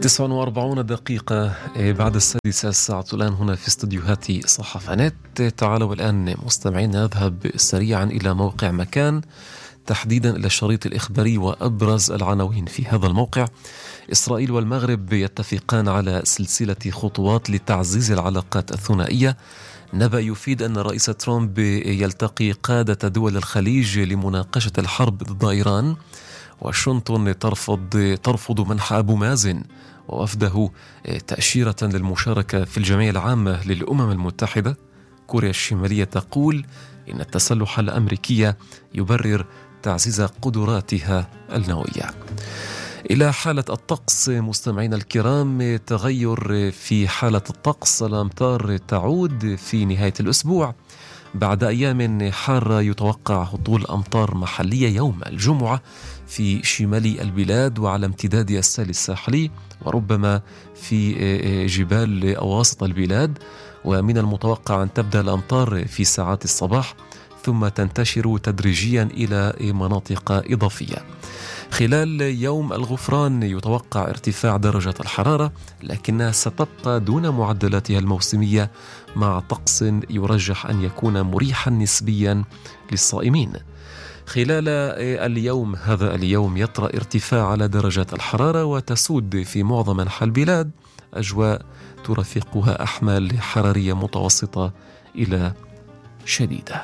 49 دقيقة بعد 6 الساعة الآن هنا في استديوهات صحافة نت. تعالوا الآن مستمعين نذهب سريعا إلى موقع مكان، تحديدا إلى الشريط الإخباري وأبرز العناوين في هذا الموقع. إسرائيل والمغرب يتفقان على سلسلة خطوات لتعزيز العلاقات الثنائية. نبأ يفيد أن الرئيس ترامب يلتقي قادة دول الخليج لمناقشة الحرب ضد إيران. واشنطن ترفض منح أبو مازن ووفده تأشيرة للمشاركة في الجمعية العامة للأمم المتحدة. كوريا الشمالية تقول إن التسلح الأمريكي يبرر تعزيز قدراتها النووية. إلى حالة الطقس مستمعينا الكرام، تغير في حالة الطقس. الأمطار تعود في نهاية الأسبوع بعد أيام حارة. يتوقع هطول أمطار محلية يوم الجمعة في شمال البلاد وعلى امتداد السال الساحلي وربما في جبال أواسط البلاد. ومن المتوقع أن تبدأ الأمطار في ساعات الصباح ثم تنتشر تدريجيا إلى مناطق إضافية. خلال يوم الغفران يتوقع ارتفاع درجة الحرارة، لكنها ستبقى دون معدلاتها الموسمية مع طقس يرجح أن يكون مريحا نسبيا للصائمين. خلال هذا اليوم يطرأ ارتفاع على درجات الحرارة وتسود في معظم أنحاء البلاد أجواء ترافقها أحمال حرارية متوسطة إلى شديدة.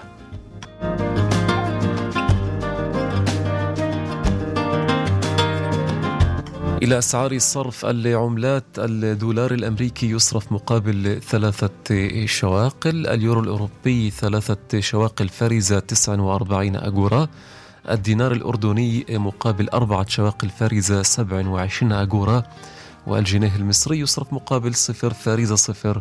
إلى أسعار صرف العملات. الدولار الأمريكي يصرف مقابل 3 شواقل، اليورو الأوروبي 3 شواقل فارزة 49 أغورا، الدينار الأردني مقابل 4 شواقل فارزة 27 أغورا، والجنيه المصري يصرف مقابل 0 فارزة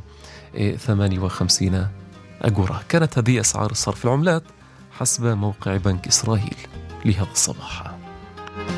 58 أغورا. كانت هذه أسعار صرف العملات حسب موقع بنك إسرائيل لهذا الصباح.